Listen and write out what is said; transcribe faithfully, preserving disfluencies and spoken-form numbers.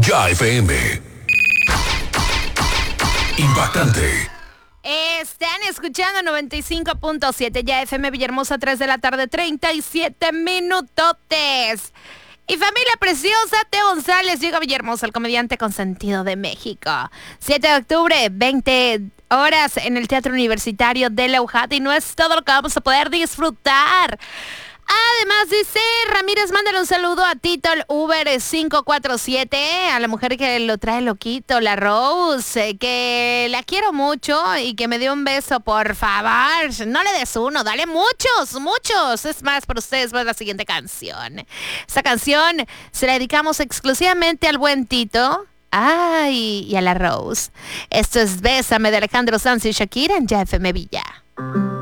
Ya F M. Impactante. Están escuchando noventa y cinco punto siete Ya F M Villahermosa, tres de la tarde, treinta y siete minutotes. Y familia preciosa, Teo González llega a Villahermosa, el comediante consentido de México. siete de octubre, veinte horas en el Teatro Universitario de la U J A T, y no es todo lo que vamos a poder disfrutar. Además, dice Ramírez, mándale un saludo a Tito, el Uber cinco cuatro siete, a la mujer que lo trae loquito, la Rose, eh, que la quiero mucho y que me dio un beso, por favor. No le des uno, dale muchos, muchos. Es más, por ustedes va la siguiente canción. Esta canción se la dedicamos exclusivamente al buen Tito, ay, y a la Rose. Esto es Bésame de Alejandro Sanz y Shakira en Ya F M Villa.